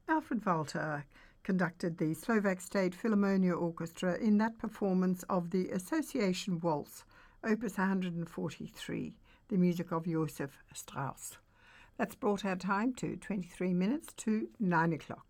Alfred Walter conducted the Slovak State Philharmonia Orchestra in that performance of the Association Waltz, Opus 143, the music of Josef Strauss. That's brought our time to 23 minutes to 9 o'clock.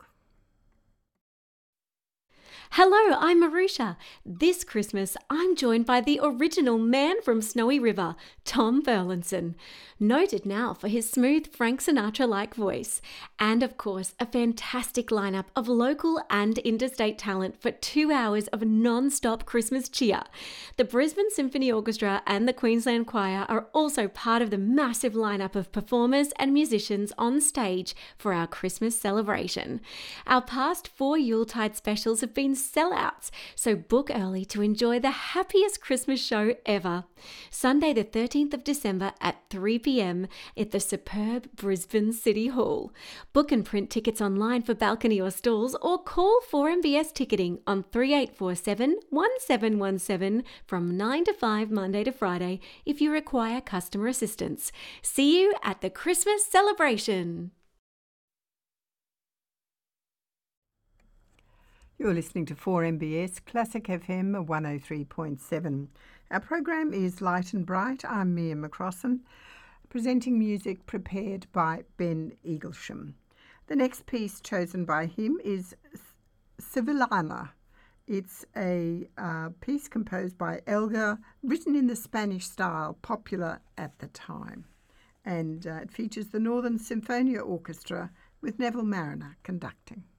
Hello, I'm Marusha. This Christmas, I'm joined by the original man from Snowy River, Tom Burlinson, noted now for his smooth Frank Sinatra-like voice, and of course, a fantastic lineup of local and interstate talent for 2 hours of non-stop Christmas cheer. The Brisbane Symphony Orchestra and the Queensland Choir are also part of the massive lineup of performers and musicians on stage for our Christmas celebration. Our past 4 Yuletide specials have been sellouts, so book early to enjoy the happiest Christmas show ever. Sunday the 13th of December at 3 p.m. at the superb Brisbane City Hall. Book and print tickets online for balcony or stalls, or call 4MBS Ticketing on 3847 1717 from 9 to 5 Monday to Friday if you require customer assistance. See you at the Christmas celebration. You're listening to 4MBS Classic FM 103.7. Our program is Light and Bright. I'm Mia McCrossan, presenting music prepared by Ben Eaglesham. The next piece chosen by him is Sevillana. It's a piece composed by Elgar, written in the Spanish style, popular at the time. And it features the Northern Symphonia Orchestra with Neville Marriner conducting.